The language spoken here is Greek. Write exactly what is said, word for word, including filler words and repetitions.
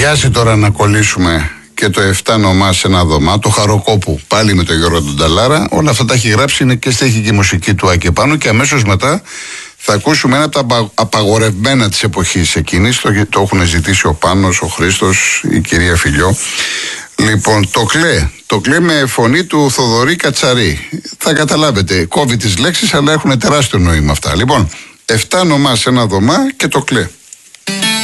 ταιριάζει τώρα να κολλήσουμε και το εφτά νομά σε ένα δωμά, το Χαροκόπου πάλι με τον Γιώργο τον Ταλάρα. Όλα αυτά τα έχει γράψει, είναι και στέχη και η μουσική του Άκη πάνω. Και αμέσως μετά θα ακούσουμε ένα από τα απαγορευμένα της εποχής εκείνης. Το, το έχουν ζητήσει ο Πάνος, ο Χρήστος, η κυρία Φιλιό. Λοιπόν, το κλέ. Το κλέ με φωνή του Θοδωρή Κατσαρή. Θα καταλάβετε, κόβει τις λέξεις, αλλά έχουν τεράστιο νόημα αυτά. Λοιπόν, εφτά νομά σε ένα δωμά και το κλέ.